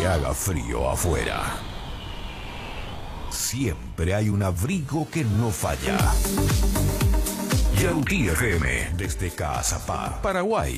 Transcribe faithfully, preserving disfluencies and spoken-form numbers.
Aunque haga frío afuera, siempre hay un abrigo que no falla. Yautí F M, desde Caazapá, Paraguay.